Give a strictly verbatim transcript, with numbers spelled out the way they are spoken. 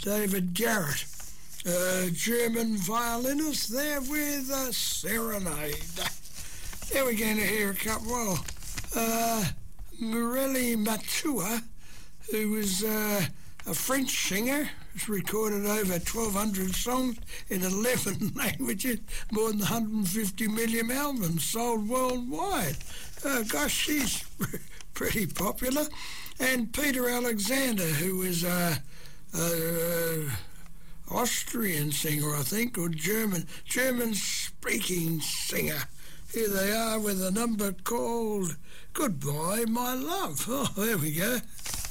David Garrett, a German violinist, there with a serenade. There we're going to hear a couple. Well, uh, Morelli Matua, who was uh, a French singer, has recorded over twelve hundred songs in eleven languages, more than one hundred fifty million albums sold worldwide. Uh, gosh, she's pretty popular. And Peter Alexander, who is a, a, a Austrian singer, I think, or German, German-speaking singer. Here they are with a number called Goodbye, My Love. Oh, there we go.